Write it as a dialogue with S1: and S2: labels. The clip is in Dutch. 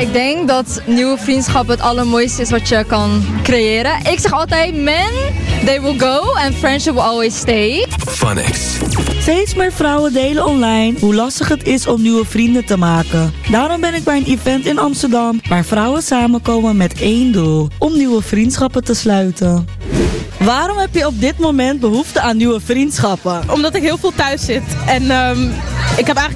S1: Ik denk dat nieuwe vriendschap het allermooiste is wat je kan creëren. Ik zeg altijd, men, they will go and friendship will always stay.
S2: Funix.
S3: Steeds meer vrouwen delen online hoe lastig het is om nieuwe vrienden te maken. Daarom ben ik bij een event in Amsterdam waar vrouwen samenkomen met één doel: om nieuwe vriendschappen te sluiten. Waarom heb je op dit moment behoefte aan nieuwe vriendschappen?
S4: Omdat ik heel veel thuis zit. En ik heb eigenlijk